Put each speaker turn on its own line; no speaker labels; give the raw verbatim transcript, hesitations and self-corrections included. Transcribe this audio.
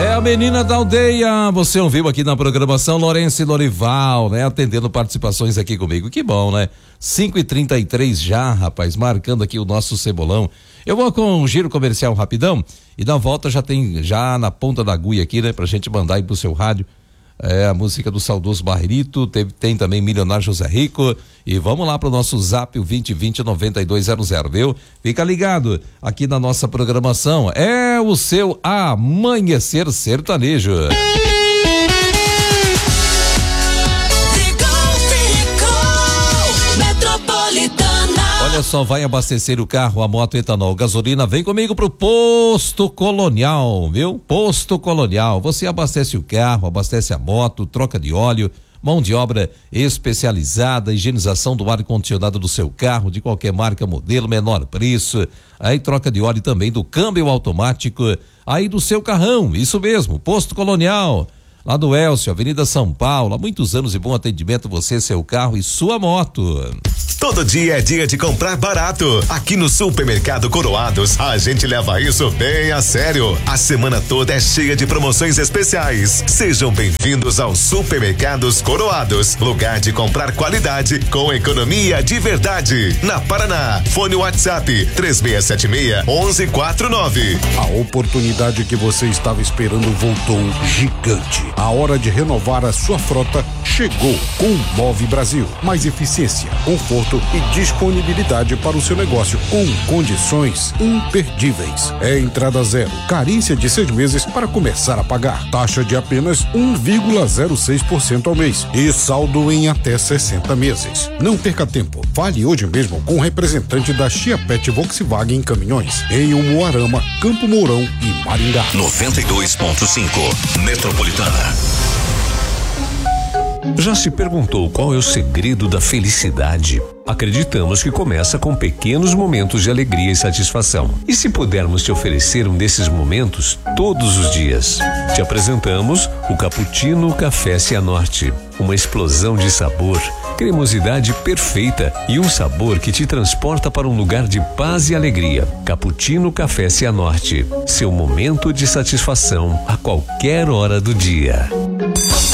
É a menina da aldeia, você ouviu aqui na programação Lourenço e Lorival, né? Atendendo participações aqui comigo, que bom, né? cinco e trinta e três já, rapaz, marcando aqui o nosso cebolão. Eu vou com um giro comercial rapidão e na volta já tem, já na ponta da agulha aqui, né? Pra gente mandar aí pro seu rádio. É a música do saudoso Barrito, tem, tem também Milionário José Rico e vamos lá pro nosso zap, o vinte vinte noventa e dois zero zero, viu? Fica ligado aqui na nossa programação, é o seu Amanhecer Sertanejo. Olha só, vai abastecer o carro, a moto, etanol, gasolina, vem comigo pro Posto Colonial, viu? Posto Colonial, você abastece o carro, abastece a moto, troca de óleo, mão de obra especializada, higienização do ar-condicionado do seu carro, de qualquer marca, modelo, menor preço, aí troca de óleo também do câmbio automático, aí do seu carrão, isso mesmo, Posto Colonial. Lá do Elcio, Avenida São Paulo, há muitos anos de bom atendimento, você, seu carro e sua moto.
Todo dia é dia de comprar barato. Aqui no Supermercado Coroados, a gente leva isso bem a sério. A semana toda é cheia de promoções especiais. Sejam bem-vindos ao Supermercados Coroados, lugar de comprar qualidade com economia de verdade. Na Paraná, fone WhatsApp três seis sete seis, um um quatro nove.
A oportunidade que você estava esperando voltou gigante. A hora de renovar a sua frota chegou com o Move Brasil. Mais eficiência, conforto e disponibilidade para o seu negócio com condições imperdíveis. É entrada zero, carência de seis meses para começar a pagar, taxa de apenas um vírgula zero seis por cento ao mês e saldo em até sessenta meses. Não perca tempo, fale hoje mesmo com o representante da Chiapete Volkswagen Caminhões em Umuarama, Campo Mourão e Maringá.
noventa e dois ponto cinco Metropolitana.
Já se perguntou qual é o segredo da felicidade? Acreditamos que começa com pequenos momentos de alegria e satisfação. E se pudermos te oferecer um desses momentos todos os dias? Te apresentamos o Cappuccino Café Cianorte. Uma explosão de sabor, cremosidade perfeita e um sabor que te transporta para um lugar de paz e alegria. Cappuccino Café Cianorte. Seu momento de satisfação a qualquer hora do dia.